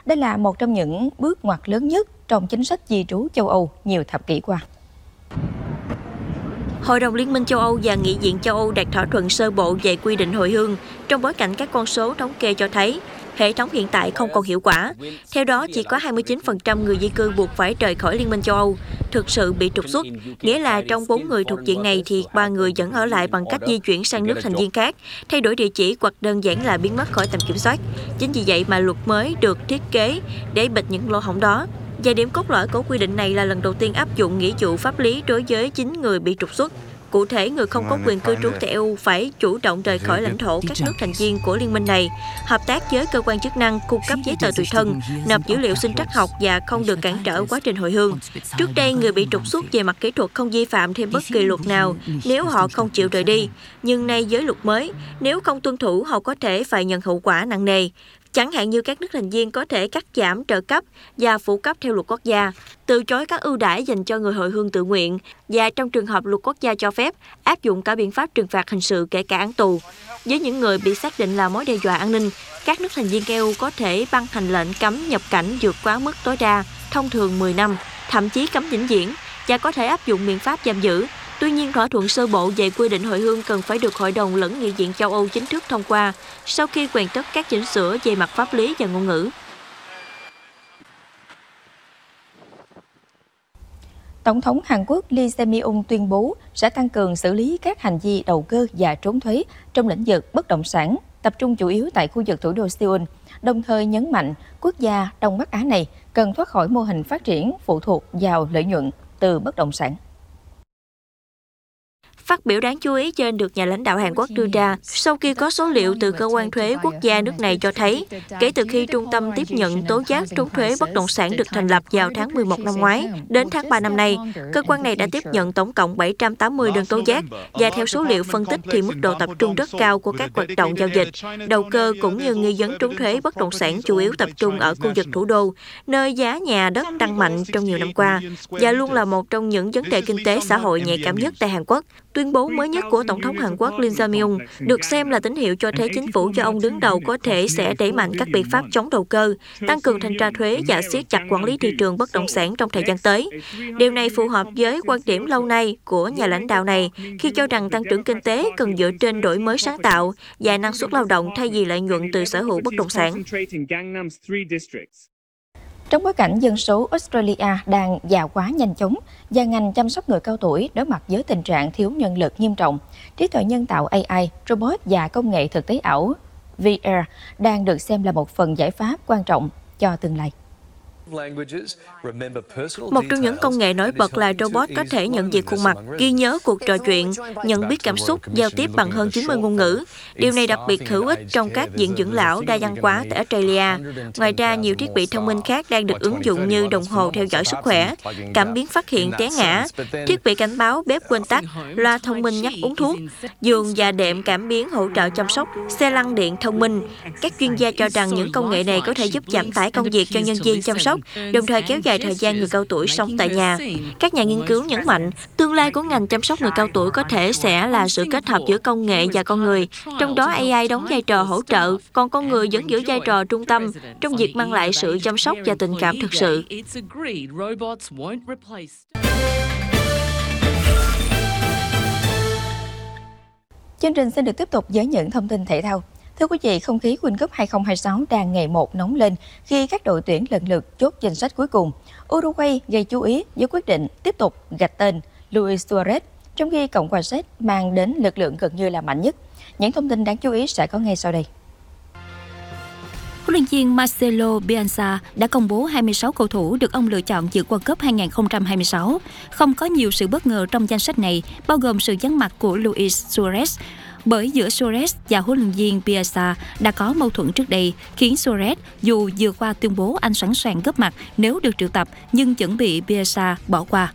Đây là một trong những bước ngoặt lớn nhất trong chính sách di trú châu Âu nhiều thập kỷ qua. Hội đồng Liên minh châu Âu và Nghị viện châu Âu đạt thỏa thuận sơ bộ về quy định hồi hương trong bối cảnh các con số thống kê cho thấy hệ thống hiện tại không còn hiệu quả. Theo đó, chỉ có 29% người di cư buộc phải rời khỏi Liên minh châu Âu thực sự bị trục xuất, nghĩa là trong 4 người thuộc diện này thì 3 người vẫn ở lại bằng cách di chuyển sang nước thành viên khác, thay đổi địa chỉ hoặc đơn giản là biến mất khỏi tầm kiểm soát. Chính vì vậy mà luật mới được thiết kế để bịt những lỗ hổng đó. Và điểm cốt lõi của quy định này là lần đầu tiên áp dụng nghĩa vụ pháp lý đối với 9 người bị trục xuất. Cụ thể, người không có quyền cư trú tại EU phải chủ động rời khỏi lãnh thổ các nước thành viên của liên minh này, hợp tác với cơ quan chức năng, cung cấp giấy tờ tùy thân, nộp dữ liệu sinh trắc học và không được cản trở quá trình hồi hương. Trước đây, người bị trục xuất về mặt kỹ thuật không vi phạm thêm bất kỳ luật nào nếu họ không chịu rời đi. Nhưng nay với luật mới, nếu không tuân thủ, họ có thể phải nhận hậu quả nặng nề. Chẳng hạn như các nước thành viên có thể cắt giảm trợ cấp và phụ cấp theo luật quốc gia, từ chối các ưu đãi dành cho người hồi hương tự nguyện và trong trường hợp luật quốc gia cho phép, áp dụng cả biện pháp trừng phạt hình sự kể cả án tù. Với những người bị xác định là mối đe dọa an ninh, các nước thành viên EU có thể ban hành lệnh cấm nhập cảnh vượt quá mức tối đa, thông thường 10 năm, thậm chí cấm vĩnh viễn, và có thể áp dụng biện pháp giam giữ. Tuy nhiên, thỏa thuận sơ bộ về quy định hồi hương cần phải được Hội đồng lẫn Nghị viện châu Âu chính thức thông qua sau khi hoàn tất các chỉnh sửa về mặt pháp lý và ngôn ngữ. Tổng thống Hàn Quốc Lee Jae-myung tuyên bố sẽ tăng cường xử lý các hành vi đầu cơ và trốn thuế trong lĩnh vực bất động sản, tập trung chủ yếu tại khu vực thủ đô Seoul, đồng thời nhấn mạnh quốc gia Đông Bắc Á này cần thoát khỏi mô hình phát triển phụ thuộc vào lợi nhuận từ bất động sản. Phát biểu đáng chú ý trên được nhà lãnh đạo Hàn Quốc đưa ra sau khi có số liệu từ cơ quan thuế quốc gia nước này cho thấy, kể từ khi trung tâm tiếp nhận tố giác trốn thuế bất động sản được thành lập vào tháng 11 năm ngoái, đến tháng 3 năm nay, cơ quan này đã tiếp nhận tổng cộng 780 đơn tố giác, và theo số liệu phân tích thì mức độ tập trung rất cao của các hoạt động giao dịch, đầu cơ cũng như nghi vấn trốn thuế bất động sản chủ yếu tập trung ở khu vực thủ đô, nơi giá nhà đất tăng mạnh trong nhiều năm qua, và luôn là một trong những vấn đề kinh tế xã hội nhạy cảm nhất tại Hàn Quốc. Tuyên bố mới nhất của Tổng thống Hàn Quốc Lee Jae-myung được xem là tín hiệu cho thấy chính phủ do ông đứng đầu có thể sẽ đẩy mạnh các biện pháp chống đầu cơ, tăng cường thanh tra thuế và siết chặt quản lý thị trường bất động sản trong thời gian tới. Điều này phù hợp với quan điểm lâu nay của nhà lãnh đạo này khi cho rằng tăng trưởng kinh tế cần dựa trên đổi mới sáng tạo và năng suất lao động thay vì lợi nhuận từ sở hữu bất động sản. Trong bối cảnh dân số Australia đang già hóa nhanh chóng và ngành chăm sóc người cao tuổi đối mặt với tình trạng thiếu nhân lực nghiêm trọng, trí tuệ nhân tạo AI, robot và công nghệ thực tế ảo VR đang được xem là một phần giải pháp quan trọng cho tương lai. Một trong những công nghệ nổi bật là robot có thể nhận diện khuôn mặt, ghi nhớ cuộc trò chuyện, nhận biết cảm xúc, giao tiếp bằng hơn 90 ngôn ngữ. Điều này đặc biệt hữu ích trong các viện dưỡng lão đa văn hóa tại Australia. Ngoài ra, nhiều thiết bị thông minh khác đang được ứng dụng như đồng hồ theo dõi sức khỏe, cảm biến phát hiện té ngã, thiết bị cảnh báo bếp quên tắt, loa thông minh nhắc uống thuốc, giường và đệm cảm biến hỗ trợ chăm sóc, xe lăn điện thông minh. Các chuyên gia cho rằng những công nghệ này có thể giúp giảm tải công việc cho nhân viên chăm sóc, đồng thời kéo dài thời gian người cao tuổi sống tại nhà. Các nhà nghiên cứu nhấn mạnh, tương lai của ngành chăm sóc người cao tuổi có thể sẽ là sự kết hợp giữa công nghệ và con người, trong đó AI đóng vai trò hỗ trợ, còn con người vẫn giữ vai trò trung tâm trong việc mang lại sự chăm sóc và tình cảm thực sự. Chương trình xin được tiếp tục với những thông tin thể thao. Thưa quý vị, không khí World Cup 2026 đang ngày một nóng lên khi các đội tuyển lần lượt chốt danh sách cuối cùng. Uruguay gây chú ý với quyết định tiếp tục gạch tên Luis Suarez, trong khi Cộng hòa Séc mang đến lực lượng gần như là mạnh nhất. Những thông tin đáng chú ý sẽ có ngay sau đây. Huấn luyện viên Marcelo Bielsa đã công bố 26 cầu thủ được ông lựa chọn dự World Cup 2026. Không có nhiều sự bất ngờ trong danh sách này, bao gồm sự vắng mặt của Luis Suarez. Bởi giữa Suarez và huấn luyện viên Bielsa đã có mâu thuẫn trước đây, khiến Suarez dù vừa qua tuyên bố anh sẵn sàng góp mặt nếu được triệu tập, nhưng vẫn bị Bielsa bỏ qua.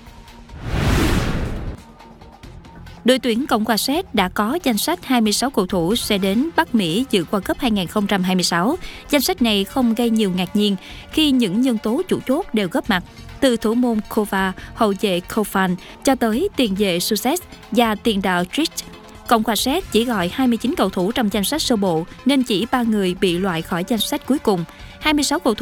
Đội tuyển Cộng hòa Séc đã có danh sách 26 cầu thủ sẽ đến Bắc Mỹ dự World Cup 2026. Danh sách này không gây nhiều ngạc nhiên khi những nhân tố chủ chốt đều góp mặt, từ thủ môn Kova, hậu vệ Kofan cho tới tiền vệ Suset và tiền đạo Tricht. Cộng hòa Séc chỉ gọi 29 cầu thủ trong danh sách sơ bộ nên chỉ 3 người bị loại khỏi danh sách cuối cùng. 26 cầu thủ